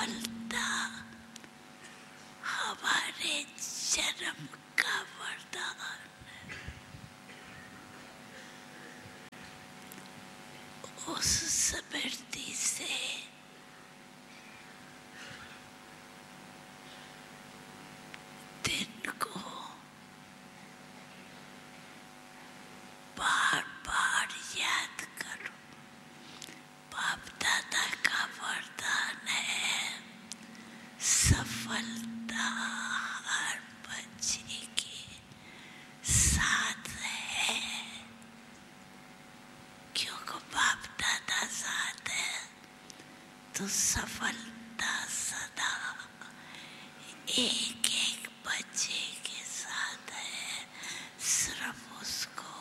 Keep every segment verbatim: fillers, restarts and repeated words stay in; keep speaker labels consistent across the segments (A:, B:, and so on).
A: सफलता हमारे जन्म का वरदान। उस स्मृति से दिन को बार बार याद करो। बाप दादा का वरदान है, सफलता हर बच्चे के साथ है। क्योंकि बाप दादा साथ है तो सफलता सदा एक एक बच्चे के साथ है। सिर्फ उसको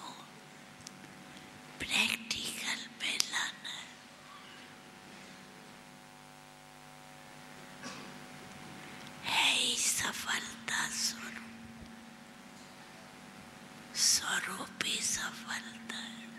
A: प्रैक्टिकल पे लाना है ही सफलता स्वरूप। स्वरूप ही सफलता है।